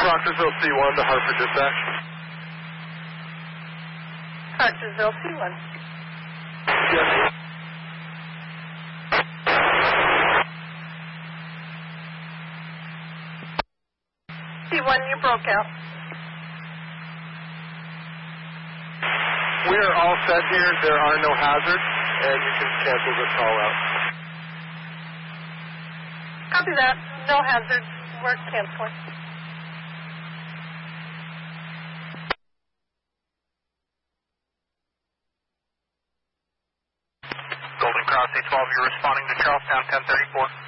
Proctorsville C1 to Hartford Dispatch. Proctorsville C1. Yes. C1, you broke out. We are all set here. There are no hazards, and you can cancel this call out. Copy that. No hazards. We're canceling. Golden Cross 812, you're responding to Charlestown 1034.